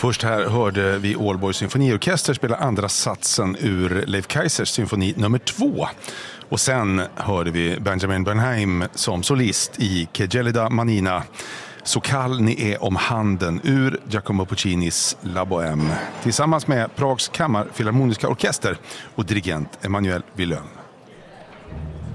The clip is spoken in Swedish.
Först här hörde vi Aalborg symfoniorkester spela andra satsen ur Leif Kaisers symfoni nummer 2. Och sen hörde vi Benjamin Bernheim som solist i Che gelida manina, Så kall ni är om handen ur Giacomo Puccinis La Bohème tillsammans med Prags kammarfilharmoniska orkester och dirigent Emanuel Villön.